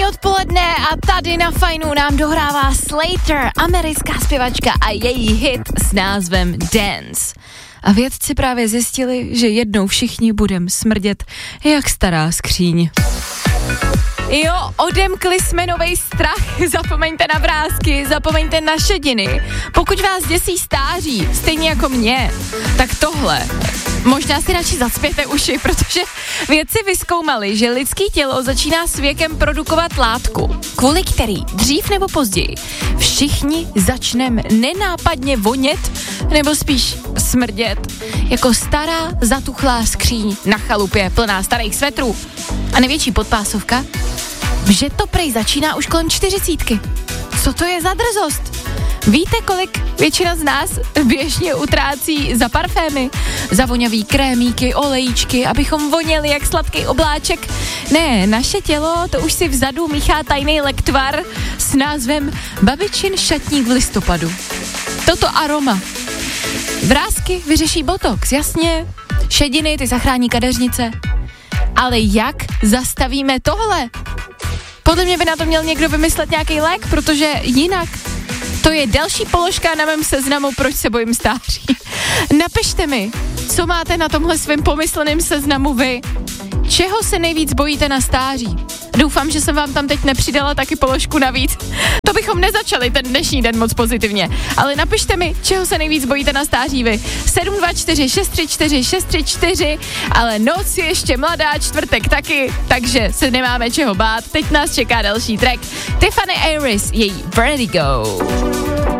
odpoledne a tady na Fajnu nám dohrává Slater, americká zpěvačka a její hit s názvem Dance. A vědci právě zjistili, že jednou všichni budeme smrdět jak stará skříň. Jo, odemkli jsme novej strach, zapomeňte na vrásky, zapomeňte na šediny. Pokud vás děsí stáří, stejně jako mě, tak tohle, možná si radši zacpěte uši, protože vědci vyzkoumali, že lidský tělo začíná s věkem produkovat látku, kvůli který dřív nebo později všichni začneme nenápadně vonět, nebo spíš smrdět, jako stará zatuchlá skříň na chalupě plná starých svetrů. A největší podpásovka, že to prej začíná už kolem 40. Co to je za drzost? Víte, kolik většina z nás běžně utrácí za parfémy, za voňavý krémíky, olejíčky, abychom voněli jak sladký obláček? Ne, naše tělo to už si vzadu míchá tajný lektvar s názvem Babičin šatník v listopadu. Toto aroma. Vrásky vyřeší botox, jasně, šediny ty zachrání kadeřnice. Ale jak zastavíme tohle? Podle mě by na to měl někdo vymyslet nějaký lék, protože jinak to je další položka na mém seznamu, proč se bojím stáří. Napište mi, co máte na tomhle svém pomysleném seznamu vy. Čeho se nejvíc bojíte na stáří? Doufám, že jsem vám tam teď nepřidala taky položku navíc. To bychom nezačali ten dnešní den moc pozitivně. Ale napište mi, čeho se nejvíc bojíte na stáří vy. 724 634 634, ale noc je ještě mladá, čtvrtek taky, takže se nemáme čeho bát. Teď nás čeká další track. Tiffany Ayres, její Vertigo.